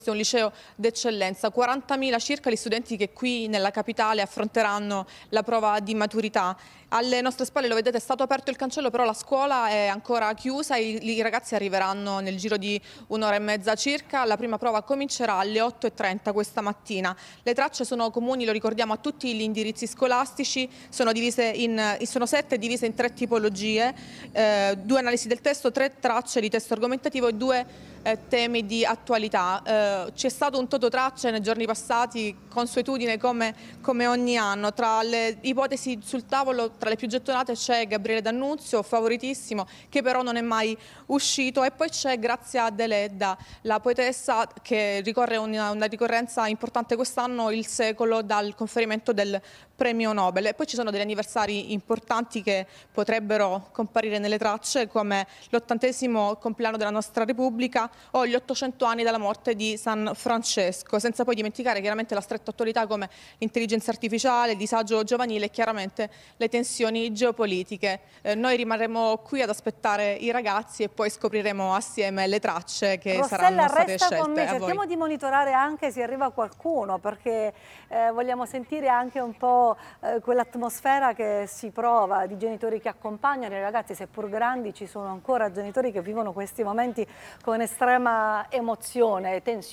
È un liceo d'eccellenza, 40.000 circa gli studenti che qui nella capitale affronteranno la prova di maturità. Alle nostre spalle, lo vedete, è stato aperto il cancello, però la scuola è ancora chiusa e i ragazzi arriveranno nel giro di un'ora e mezza circa. La prima prova comincerà alle 8:30 questa mattina. Le tracce sono comuni, lo ricordiamo, a tutti gli indirizzi scolastici, sono 7 divise in 3 tipologie, 2 analisi del testo, 3 tracce di testo argomentativo e 2 temi di attualità. C'è stato un tototracce nei giorni passati, consuetudine come ogni anno. Tra le ipotesi sul tavolo, tra le più gettonate, c'è Gabriele D'Annunzio, favoritissimo, che però non è mai uscito, e poi c'è Grazia Deledda, la poetessa che ricorre una ricorrenza importante quest'anno, il secolo dal conferimento del premio Nobel. E poi ci sono degli anniversari importanti che potrebbero comparire nelle tracce, come l'80° compleanno della nostra Repubblica o gli 800 anni dalla morte di San Francesco, senza poi dimenticare chiaramente la stretta attualità come l'intelligenza artificiale, il disagio giovanile e chiaramente le tensioni geopolitiche. Noi rimarremo qui ad aspettare i ragazzi e poi scopriremo assieme le tracce che Rossella, saranno state resta scelte. con me, cerchiamo di monitorare anche se arriva qualcuno, perché vogliamo sentire anche un po' quell'atmosfera che si prova di genitori che accompagnano i ragazzi, seppur grandi ci sono ancora genitori che vivono questi momenti con estrema emozione e tensione.